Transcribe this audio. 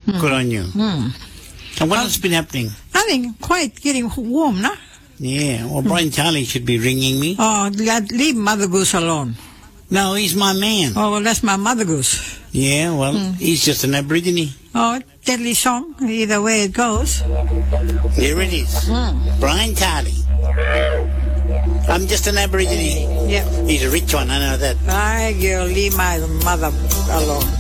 Good on you. And what else has been happening? I think quite getting warm, no? Yeah, well, Brian Charlie should be ringing me. Oh, leave Mother Goose alone. No, he's my man. Oh, well, that's my Mother Goose. Yeah, well, he's just an Aborigine. Oh, deadly song, either way it goes. Here it is. Brian Charlie. I'm just an Aborigine. Yeah. He's a rich one, I know that. I girl, leave my mother alone.